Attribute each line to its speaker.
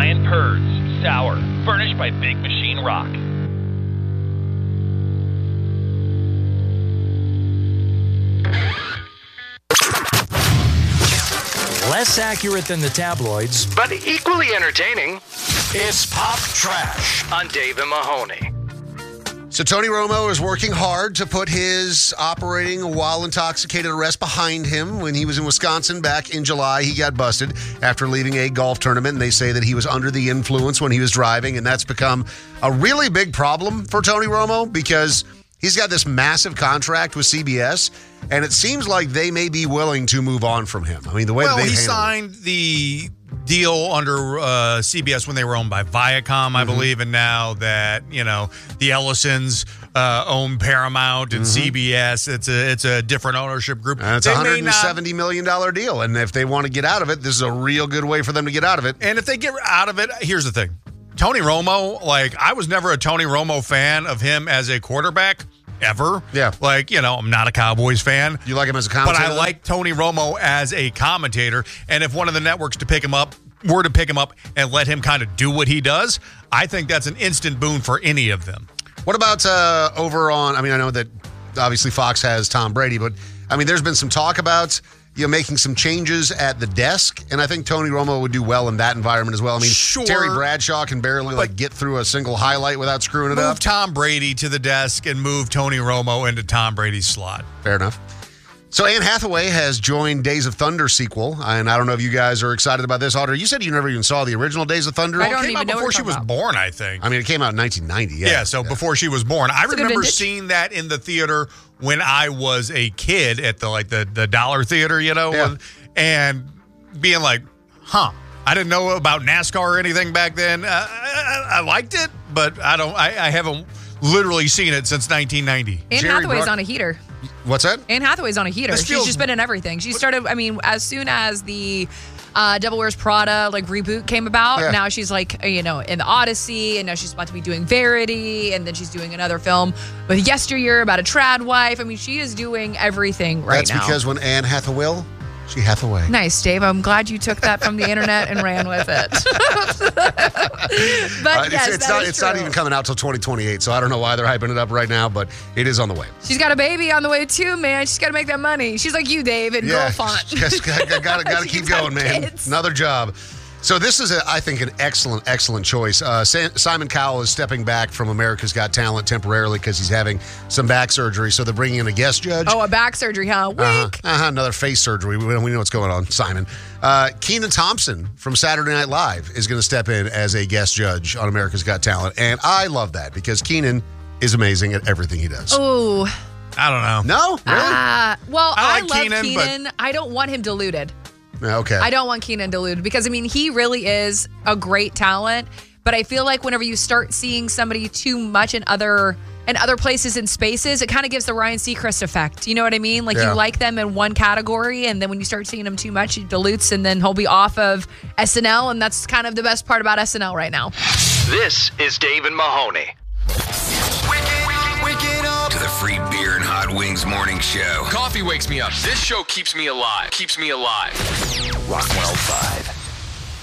Speaker 1: Giant Curds, sour, furnished by Big Machine Rock.
Speaker 2: Less accurate than the tabloids,
Speaker 3: but equally entertaining.
Speaker 2: It's Pop Trash
Speaker 3: on Dave and Mahoney.
Speaker 4: So Tony Romo is working hard to put his operating while intoxicated arrest behind him. When he was in Wisconsin back in July, he got busted after leaving a golf tournament, and they say that he was under the influence when he was driving, and that's become a really big problem for Tony Romo because he's got this massive contract with CBS, and it seems like they may be willing to move on from him. I mean, the way that
Speaker 5: he signed the deal under CBS when they were owned by Viacom, I believe, and now that, you know, the Ellisons own Paramount and CBS, it's a different ownership group.
Speaker 4: And it's a $170 million deal, and if they want to get out of it, this is a real good way for them to get out of it.
Speaker 5: And if they get out of it, here's the thing. Tony Romo, like, I was never a Tony Romo fan of him as a quarterback. Ever.
Speaker 4: Yeah.
Speaker 5: Like, you know, I'm not a Cowboys fan.
Speaker 4: You like him as a commentator?
Speaker 5: But I like Tony Romo as a commentator. And if one of the networks were to pick him up and let him kind of do what he does, I think that's an instant boon for any of them.
Speaker 4: What about over on, I mean, I know that obviously Fox has Tom Brady, but I mean, there's been some talk about, you know, making some changes at the desk, and I think Tony Romo would do well in that environment as well. I mean,
Speaker 5: sure,
Speaker 4: Terry Bradshaw can barely get through a single highlight without screwing it up.
Speaker 5: Move Tom Brady to the desk and move Tony Romo into Tom Brady's slot.
Speaker 4: Fair enough. So Anne Hathaway has joined Days of Thunder sequel, and I don't know if you guys are excited about this. Audrey, you said you never even saw the original Days of Thunder.
Speaker 6: I don't
Speaker 5: even know before she was born, I think.
Speaker 4: I mean, it came out in 1990.
Speaker 5: Yeah, so before she was born. I remember seeing that in the theater when I was a kid at the Dollar Theater, you know, and being like, huh. I didn't know about NASCAR or anything back then. I liked it, but I haven't literally seen it since 1990.
Speaker 6: Anne Hathaway's on a heater.
Speaker 4: What's that?
Speaker 6: Anne Hathaway's on a heater. She's just been in everything. She started, I mean, as soon as the Devil Wears Prada reboot came about, now she's in the Odyssey, and now she's about to be doing Verity, and then she's doing another film with Yesteryear about a trad wife. I mean, she is doing everything right now.
Speaker 4: That's because when Anne Hathaway, she Hathaway.
Speaker 6: Nice, Dave. I'm glad you took that from the internet and ran with it. But yes,
Speaker 4: it's not even coming out till 2028, so I don't know why they're hyping it up right now, but it is on the way.
Speaker 6: She's got a baby on the way too, man. She's got to make that money. She's like you, Dave, and girl font.
Speaker 4: Got to keep going, man.
Speaker 6: Kids.
Speaker 4: Another job. So this is, I think, an excellent choice. Simon Cowell is stepping back from America's Got Talent temporarily because he's having some back surgery. So they're bringing in a guest judge.
Speaker 6: Oh, a back surgery, huh? Wink.
Speaker 4: Another face surgery. We know what's going on, Simon. Kenan Thompson from Saturday Night Live is going to step in as a guest judge on America's Got Talent. And I love that because Kenan is amazing at everything he does.
Speaker 6: Oh.
Speaker 5: I don't know.
Speaker 4: No? Really?
Speaker 6: Well, I
Speaker 5: like
Speaker 6: love Kenan. I don't want him diluted.
Speaker 4: Okay.
Speaker 6: I don't want Kenan diluted because, I mean, he really is a great talent. But I feel like whenever you start seeing somebody too much in other places and spaces, it kind of gives the Ryan Seacrest effect. You know what I mean? Like you like them in one category, and then when you start seeing them too much, it dilutes, and then he'll be off of SNL, and that's kind of the best part about SNL right now.
Speaker 3: This is Dave and Mahoney.
Speaker 7: Wake up to the free beer and hot wings morning show.
Speaker 8: Coffee wakes me up. This show keeps me alive. Rock 105.